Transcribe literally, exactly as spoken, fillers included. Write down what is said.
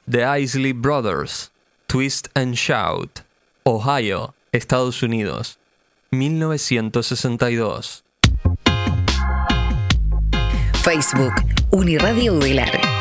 The Isley Brothers, Twist and Shout, Ohio, Estados Unidos, mil novecientos sesenta y dos. Facebook, Uniradio Udelar.